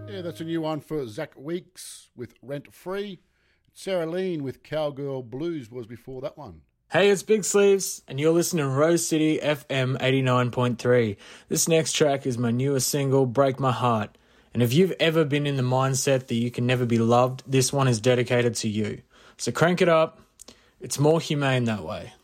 Yeah, that's a new one for Zach Weeks with Rent Free. Sarah Lean with Cowgirl Blues was before that one. Hey, it's Big Sleeves, and you're listening to Rose City FM 89.3. This next track is my newest single, Break My Heart. And if you've ever been in the mindset that you can never be loved, this one is dedicated to you. So crank it up. It's more humane that way.